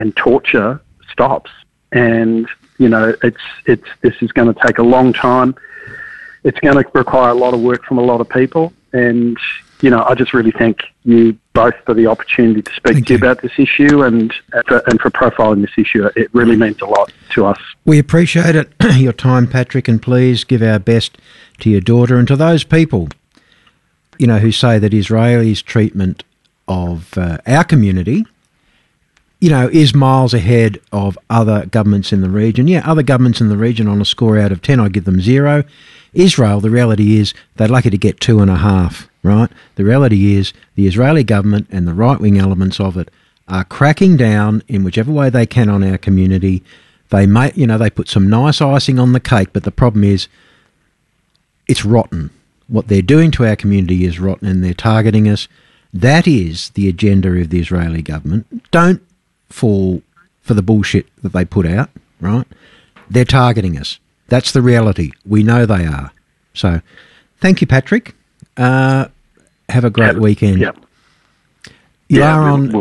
and torture stops. And, you know, this is going to take a long time. It's going to require a lot of work from a lot of people. And, you know, I just really thank you both for the opportunity to speak to you about this issue and for profiling this issue. It really means a lot to us. We appreciate it, your time, Patrick, and please give our best to your daughter and to those people, you know, who say that Israelis' treatment of our community, you know, is miles ahead of other governments in the region. Yeah, other governments in the region, on a score out of 10, I give them 0. Israel, the reality is they're lucky to get 2.5, right? The reality is the Israeli government and the right-wing elements of it are cracking down in whichever way they can on our community. They may, you know, they put some nice icing on the cake, but the problem is it's rotten. What they're doing to our community is rotten, and they're targeting us. That is the agenda of the Israeli government. Don't fall for the bullshit that they put out, right? They're targeting us. That's the reality. We know they are. So, thank you, Patrick. Have a great weekend. Yeah. You are on.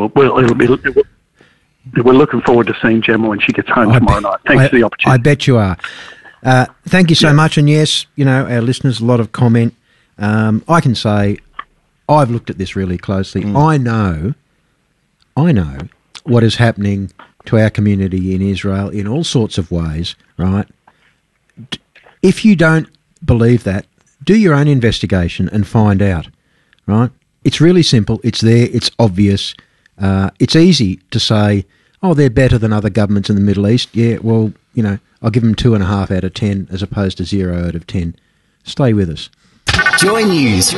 We're looking forward to seeing Gemma when she gets home tomorrow night. Thanks for the opportunity. I bet you are. Thank you so much. And yes, you know, our listeners, a lot of comment. I can say I've looked at this really closely. I know what is happening to our community in Israel in all sorts of ways, right? If you don't believe that, do your own investigation and find out, right? It's really simple. It's there. It's obvious. It's easy to say, oh, they're better than other governments in the Middle East. Yeah, well, you know, I'll give them 2.5 out of 10 as opposed to 0 out of 10. Stay with us. Joy News.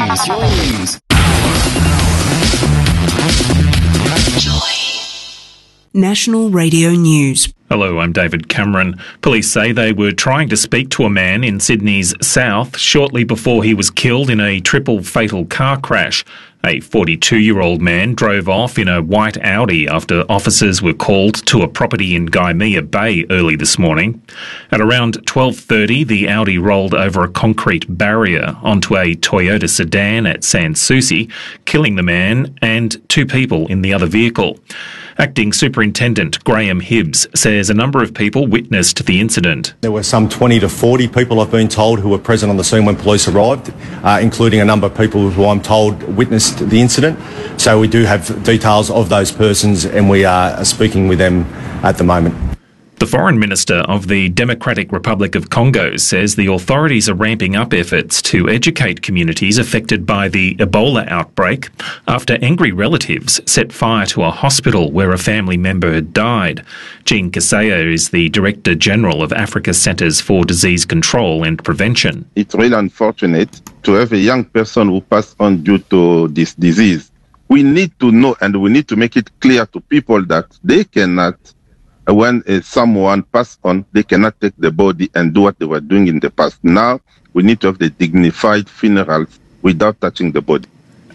National Radio News. Hello, I'm David Cameron. Police say they were trying to speak to a man in Sydney's south shortly before he was killed in a triple fatal car crash. A 42-year-old man drove off in a white Audi after officers were called to a property in Gymea Bay early this morning. At around 12:30, the Audi rolled over a concrete barrier onto a Toyota sedan at Sans Souci, killing the man and 2 people in the other vehicle. Acting Superintendent Graham Hibbs says a number of people witnessed the incident. There were some 20 to 40 people, I've been told, who were present on the scene when police arrived, including a number of people who I'm told witnessed the incident. So we do have details of those persons and we are speaking with them at the moment. The Foreign Minister of the Democratic Republic of Congo says the authorities are ramping up efforts to educate communities affected by the Ebola outbreak after angry relatives set fire to a hospital where a family member had died. Jean Kaseya is the Director General of Africa Centres for Disease Control and Prevention. It's really unfortunate to have a young person who passed on due to this disease. We need to know and we need to make it clear to people that they cannot, when someone passed on, they cannot take the body and do what they were doing in the past. Now, we need to have the dignified funerals without touching the body.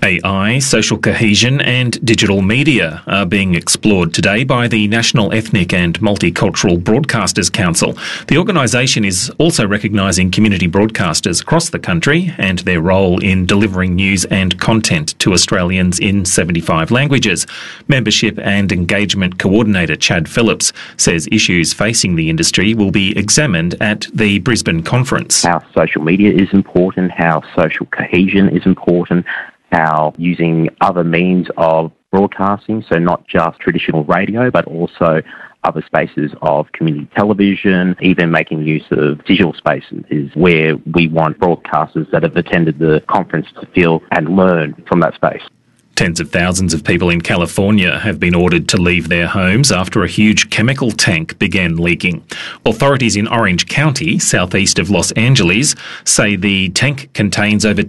AI, social cohesion and digital media are being explored today by the National Ethnic and Multicultural Broadcasters Council. The organisation is also recognising community broadcasters across the country and their role in delivering news and content to Australians in 75 languages. Membership and Engagement Coordinator Chad Phillips says issues facing the industry will be examined at the Brisbane conference. How social media is important, how social cohesion is important, how using other means of broadcasting, so not just traditional radio, but also other spaces of community television, even making use of digital spaces is where we want broadcasters that have attended the conference to feel and learn from that space. Tens of thousands of people in California have been ordered to leave their homes after a huge chemical tank began leaking. Authorities in Orange County, southeast of Los Angeles, say the tank contains over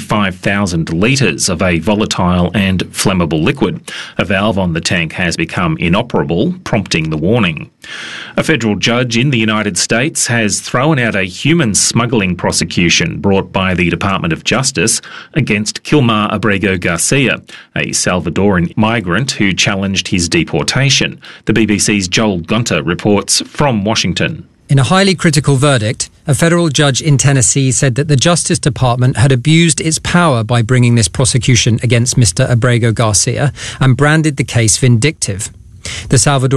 25,000 litres of a volatile and flammable liquid. A valve on the tank has become inoperable, prompting the warning. A federal judge in the United States has thrown out a human smuggling prosecution brought by the Department of Justice against Kilmar Abrego Garcia, a Salvadoran migrant who challenged his deportation. The BBC's Joel Gunter reports from Washington. In a highly critical verdict, a federal judge in Tennessee said that the Justice Department had abused its power by bringing this prosecution against Mr. Abrego Garcia and branded the case vindictive. The Salvador